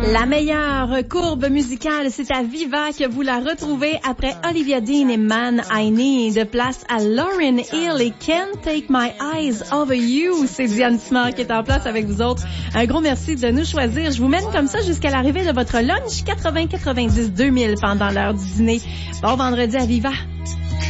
La meilleure courbe musicale, c'est à Viva que vous la retrouvez après Olivia Dean et Man I Need. Place à Lauryn Hill et Can't Take My Eyes Off You. C'est Diane Simard qui est en place avec vous autres. Un gros merci de nous choisir. Je vous mène comme ça jusqu'à l'arrivée de votre lunch 80-90-2000 pendant l'heure du dîner. Bon vendredi à Viva.